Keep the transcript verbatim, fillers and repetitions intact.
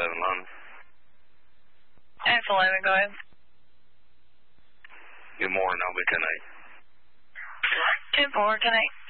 eleven London. Alpha eleven, go ahead. Good morning, I'll be ten eight. ten four, ten eight.